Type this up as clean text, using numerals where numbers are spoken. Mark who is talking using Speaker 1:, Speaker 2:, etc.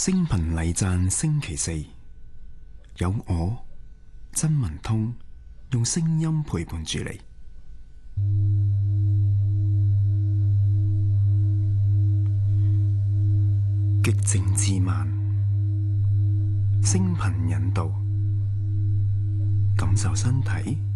Speaker 1: 聲頻禮讚星期四，有我曾文通用聲音陪伴住你。極靜自慢，聲頻引導，感受身體，